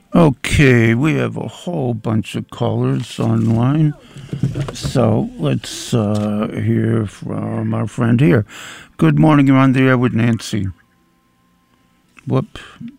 Okay, we have a whole bunch of callers online. So let's hear from our friend here. Good morning, you're on the air with Nancy. Whoop,